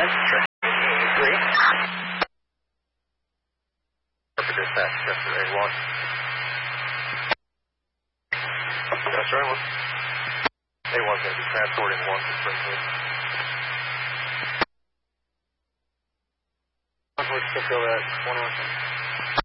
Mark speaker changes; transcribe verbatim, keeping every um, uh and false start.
Speaker 1: Agree. Dispatch, Chester A one. Chester A one. A one's going to be transporting one to Springfield. We're still at one oh one.